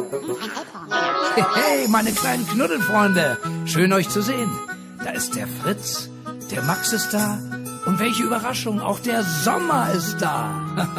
Hey, meine kleinen Knuddelfreunde. Schön, euch zu sehen. Da ist der Fritz, der Max ist da. Und welche Überraschung, auch der Sommer ist da.